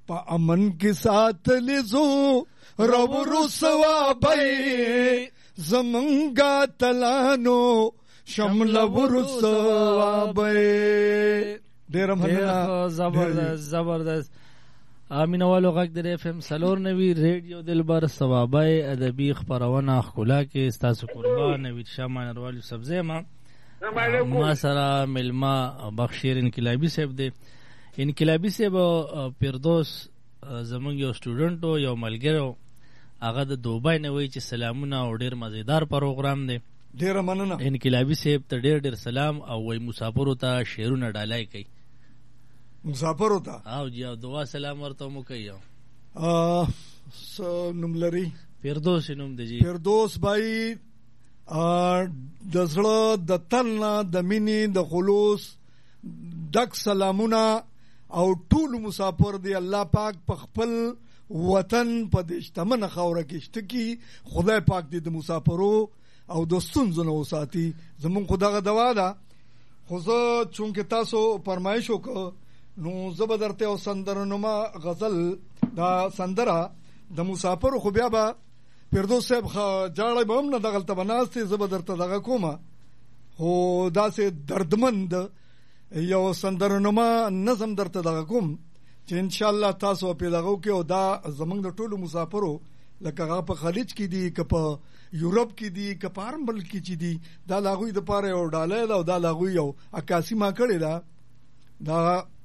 په امن کې ساتلی زو رو ثوابای زمونږه تلانو شمل ور ثوابای. ډېره مننه. زبردست. مینوالو غږ د اف ام 94 ریډیو دلبر ثوابای ادبي خپرونه ښکلا کې ستاسو قربان نوید شاه مانروال یوسف زیما ما سره ملما بخشیر انقلابی صاحب دی. انقلابی صاحب پیردوس زمونږ یو سټوډنټ او یو ملګری هغه د دوبۍ نه وایي چې سلامونه او ډېر مزیدار پروګرام دی. ډېره مننه. انقلابي صاحب ته ډېر سلام او وای مسافرو ته شعرونه ډالای کوي. مسافرو ته او جی او دعا سلام ورته مو کوي. نوم لري پیردوس نوم دی جی. پیردوس بھائی د زړه د تل نه د مینې د خلوص ډک سلامونه او ټول مسافر دی الله پاک په خپل وطن په دې شتمنه خاوره کې شته کی خدای پاک دې د مسافرو او د ستونزو نه وساتي. زمونږ خو دغه دوا ده. خو زه چونکې تاسو فرمایش وکړ نو زه به درته یو سندرنما غزل دا سندره د مسافرو خو بیا به پیردوس صاحب جاړی به هم نه دغلته به ناستې زه به درته دغه کومه خو داسې دردمند یو سندرنما نظم درته دغه کوم چې انشاءالله تاسو پې دغه وکړئ او دا زمونږ د ټولو مسافرو لکه هغه په خلیج کې دي که په یورپ کې دي که په هر ملک کې چې دي دا د هغوی دپاره یو ډالۍ ده او دا د هغوی یو عکاسي ما کړې ده. دا